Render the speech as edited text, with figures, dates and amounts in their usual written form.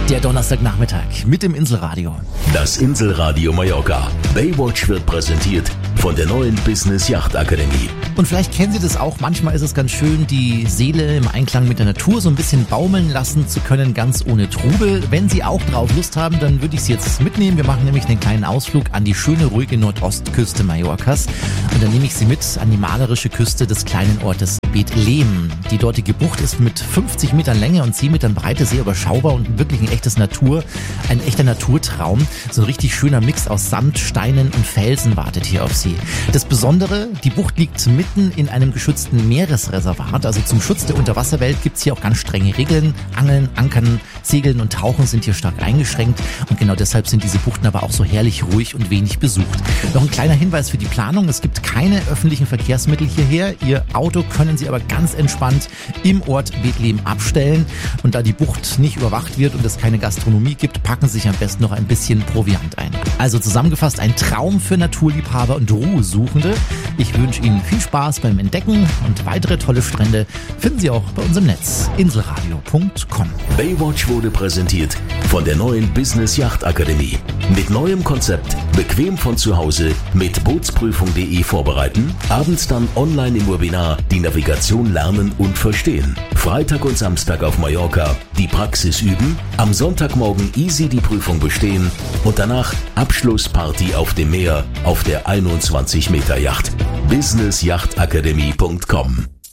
Der Donnerstagnachmittag mit dem Inselradio. Das Inselradio Mallorca. Baywatch wird präsentiert von der neuen Business Yacht Akademie. Und vielleicht kennen Sie das auch, manchmal ist es ganz schön, die Seele im Einklang mit der Natur so ein bisschen baumeln lassen zu können, ganz ohne Trubel. Wenn Sie auch drauf Lust haben, dann würde ich Sie jetzt mitnehmen. Wir machen nämlich einen kleinen Ausflug an die schöne, ruhige Nordostküste Mallorcas. Und dann nehme ich Sie mit an die malerische Küste des kleinen Ortes Bethlehem. Die dortige Bucht ist mit 50 Metern Länge und 10 Metern Breite sehr überschaubar und wirklich ein echter Naturtraum. So ein richtig schöner Mix aus Sand, Steinen und Felsen wartet hier auf Sie. Das Besondere, die Bucht liegt mitten in einem geschützten Meeresreservat. Also zum Schutz der Unterwasserwelt gibt es hier auch ganz strenge Regeln. Angeln, Ankern, Segeln und Tauchen sind hier stark eingeschränkt. Und genau deshalb sind diese Buchten aber auch so herrlich ruhig und wenig besucht. Noch ein kleiner Hinweis für die Planung. Es gibt keine öffentlichen Verkehrsmittel hierher. Ihr Auto können Sie aber ganz entspannt im Ort Bethlehem abstellen. Und da die Bucht nicht überwacht wird und es keine Gastronomie gibt, packen Sie sich am besten noch ein bisschen Proviant ein. Also zusammengefasst ein Traum für Naturliebhaber und Ruhesuchende. Ich wünsche Ihnen viel Spaß beim Entdecken und weitere tolle Strände finden Sie auch bei uns im Netz inselradio.com. Baywatch wurde präsentiert von der neuen Business Yacht Akademie. Mit neuem Konzept, bequem von zu Hause mit bootsprüfung.de vorbereiten, abends dann online im Webinar die Navigation lernen und verstehen. Freitag und Samstag auf Mallorca die Praxis üben, am Sonntagmorgen easy die Prüfung bestehen und danach Abschlussparty auf dem Meer auf der 21 Meter Yacht. businessyachtakademie.com